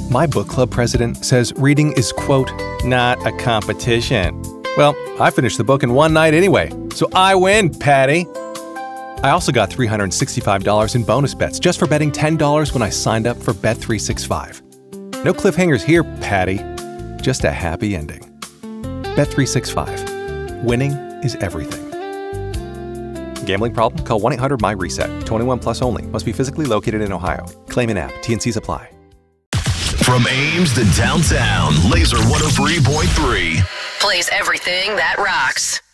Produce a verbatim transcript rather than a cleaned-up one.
My book club president says reading is, quote, not a competition. Well, I finished the book in one night anyway, so I win, Patty. I also got three hundred sixty-five dollars in bonus bets just for betting ten dollars when I signed up for Bet three sixty-five. No cliffhangers here, Patty. Just a happy ending. Bet three sixty-five. Winning is everything. Gambling problem? Call one eight hundred my reset. twenty-one plus only. Must be physically located in Ohio. Claim in app. T and Cs apply. From Ames to downtown, Laser one oh three point three. Plays everything that rocks.